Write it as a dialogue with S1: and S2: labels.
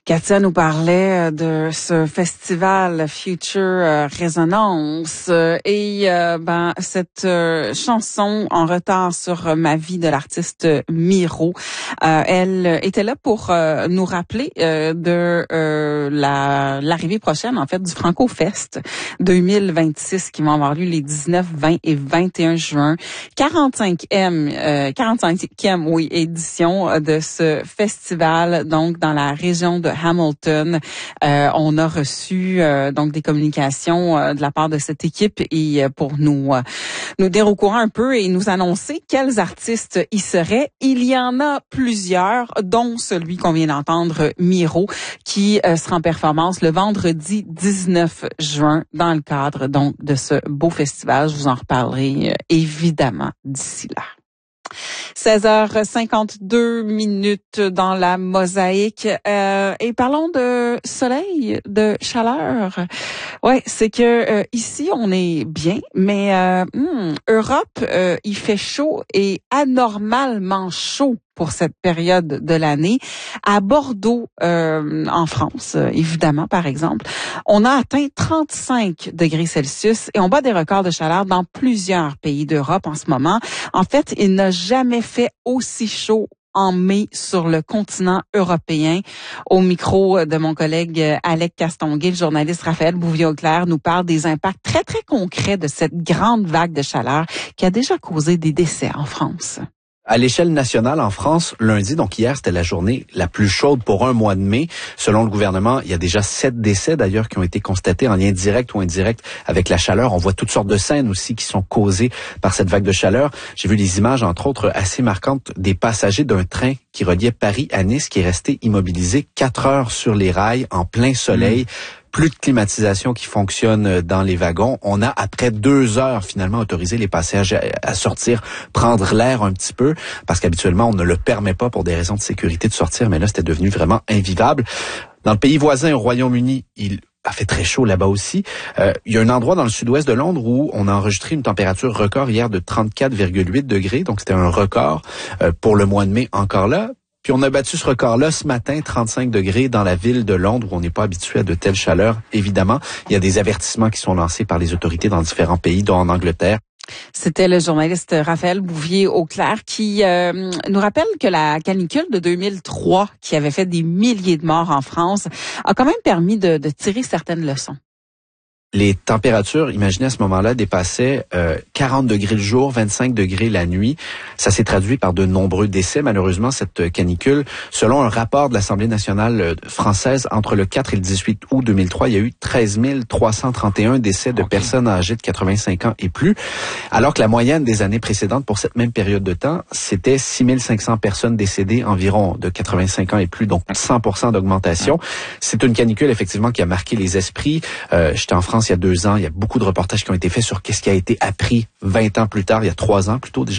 S1: Katia nous parlait de ce festival Future Résonance et cette chanson en retard sur ma vie de l'artiste Miro. Elle était là pour nous rappeler de l'arrivée prochaine en fait du Franco-Fest 2026 qui va avoir lieu les 19, 20 et 21 juin. 45e édition de ce festival donc dans la région de Hamilton. On a reçu donc des communications de la part de cette équipe et pour nous dire au courant un peu et nous annoncer quels artistes y seraient. Il y en a plusieurs, dont celui qu'on vient d'entendre, Miro, qui sera en performance le vendredi 19 juin dans le cadre donc de ce beau festival. Je vous en reparlerai évidemment d'ici là. 16h52 dans la mosaïque et parlons de soleil, de chaleur. Ouais, c'est que ici on est bien, mais Europe, il fait chaud et anormalement chaud pour cette période de l'année. À Bordeaux, en France, évidemment, par exemple, on a atteint 35 degrés Celsius et on bat des records de chaleur dans plusieurs pays d'Europe en ce moment. En fait, il n'a jamais fait aussi chaud en mai sur le continent européen. Au micro de mon collègue Alec Castonguay, le journaliste Raphaël Bouvier-Auclair nous parle des impacts très, très concrets de cette grande vague de chaleur qui a déjà causé des décès en France.
S2: À l'échelle nationale, en France, lundi, donc hier, c'était la journée la plus chaude pour un mois de mai. Selon le gouvernement, il y a déjà 7 décès d'ailleurs qui ont été constatés en lien direct ou indirect avec la chaleur. On voit toutes sortes de scènes aussi qui sont causées par cette vague de chaleur. J'ai vu des images, entre autres, assez marquantes des passagers d'un train qui reliait Paris à Nice qui est resté immobilisé 4 heures sur les rails en plein soleil. Plus de climatisation qui fonctionne dans les wagons. On a, après 2 heures, finalement autorisé les passagers à sortir, prendre l'air un petit peu, parce qu'habituellement, on ne le permet pas pour des raisons de sécurité de sortir, mais là, c'était devenu vraiment invivable. Dans le pays voisin, au Royaume-Uni, il a fait très chaud là-bas aussi. Il y a un endroit dans le sud-ouest de Londres où on a enregistré une température record hier de 34,8 degrés, donc c'était un record pour le mois de mai encore là. Puis on a battu ce record-là ce matin, 35 degrés dans la ville de Londres où on n'est pas habitué à de telles chaleurs. Évidemment, il y a des avertissements qui sont lancés par les autorités dans différents pays, dont en Angleterre.
S1: C'était le journaliste Raphaël Bouvier-Auclair qui nous rappelle que la canicule de 2003, qui avait fait des milliers de morts en France, a quand même permis de tirer certaines leçons.
S2: Les températures, imaginez à ce moment-là, dépassaient 40 degrés le jour, 25 degrés la nuit. Ça s'est traduit par de nombreux décès, malheureusement, cette canicule. Selon un rapport de l'Assemblée nationale française, entre le 4 et le 18 août 2003, il y a eu 13 331 décès de personnes âgées de 85 ans et plus, alors que la moyenne des années précédentes pour cette même période de temps, c'était 6 500 personnes décédées environ de 85 ans et plus, donc 100% d'augmentation. C'est une canicule, effectivement, qui a marqué les esprits. J'étais en France il y a 2 ans, il y a beaucoup de reportages qui ont été faits sur qu'est-ce qui a été appris 20 ans plus tard, il y a 3 ans plutôt déjà.